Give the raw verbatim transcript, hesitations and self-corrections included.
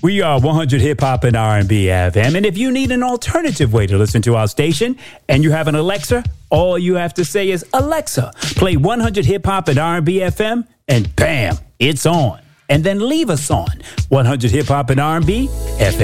We are one hundred Hip Hop and R and B F M. And if you need an alternative way to listen to our station and you have an Alexa, all you have to say is, Alexa, play one hundred Hip Hop and R and B F M, and bam, it's on. And then leave us on one hundred Hip Hop and R and B F M.